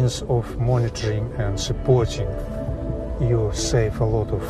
means of monitoring and supporting, you save a lot of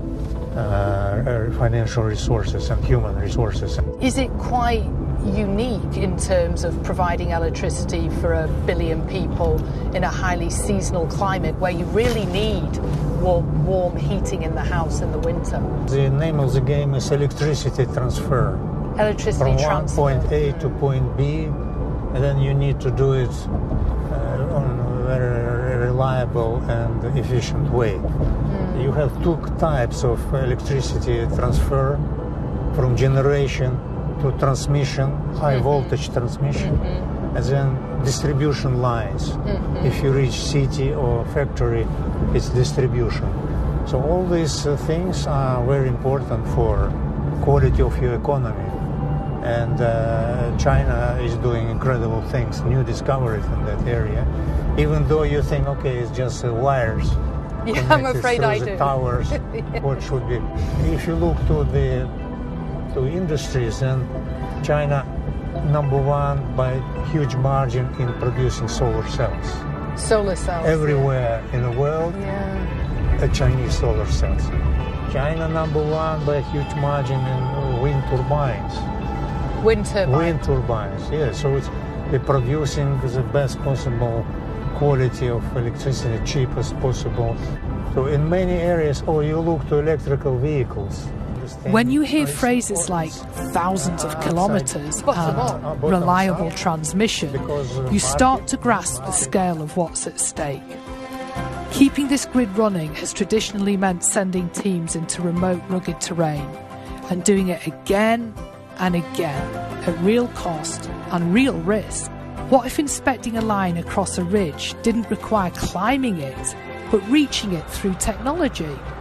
financial resources and human resources. Is it quite unique in terms of providing electricity for 1 billion people in a highly seasonal climate where you really need warm heating in the house in the winter? The name of the game is electricity transfer. Electricity transfer. From one point A to point B, and then you need to do it on a very reliable and efficient way. You have two types of electricity transfer, from generation to transmission, high voltage transmission, and then distribution lines. If you reach city or factory, it's distribution. So all these things are very important for quality of your economy. And China is doing incredible things, new discoveries in that area. Even though you think, okay, it's just wires. Yeah, I'm afraid I do. Towers, what should be. If you look to industries, then China #1 by huge margin in producing solar cells. Solar cells. Everywhere in the world, Chinese solar cells. China #1 by a huge margin in wind turbines. Wind turbines. Wind turbines, yes. So they're producing the best possible quality of electricity, cheapest possible. So in many areas, you look to electrical vehicles. When you hear phrases like thousands of kilometres and reliable transmission, you start to grasp the scale of what's at stake. Keeping this grid running has traditionally meant sending teams into remote, rugged terrain and doing it again and again at real cost and real risk. What if inspecting a line across a ridge didn't require climbing it, but reaching it through technology?